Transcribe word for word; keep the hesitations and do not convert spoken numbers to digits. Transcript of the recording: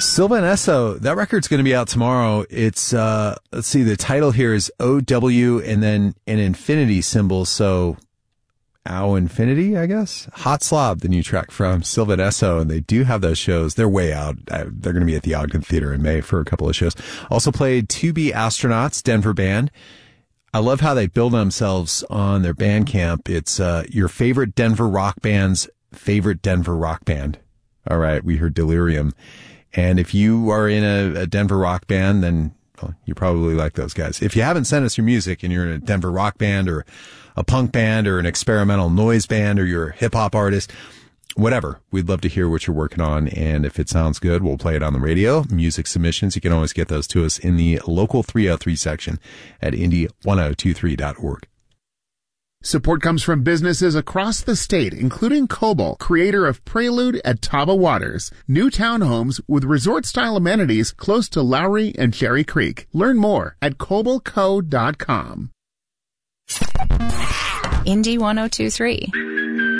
Sylvan Esso, that record's going to be out tomorrow. It's, uh, let's see, the title here is O W and then an infinity symbol. So, Ow Infinity, I guess. Hot Slob, the new track from Sylvan Esso, and they do have those shows. They're way out. They're going to be at the Ogden Theater in May for a couple of shows. Also played To Be Astronauts, Denver band. I love how they build themselves on their Bandcamp. It's, uh, your favorite Denver rock band's favorite Denver rock band. All right, we heard Delirium. And if you are in a, a Denver rock band, then well, you probably like those guys. If you haven't sent us your music and you're in a Denver rock band or a punk band or an experimental noise band or you're a hip hop artist, whatever, we'd love to hear what you're working on. And if it sounds good, we'll play it on the radio. Music submissions, you can always get those to us in the local three oh three section at indie ten twenty-three dot org. Support comes from businesses across the state, including Coble, creator of Prelude at Taba Waters, new townhomes with resort-style amenities close to Lowry and Cherry Creek. Learn more at coble co dot com. Indie ten twenty-three.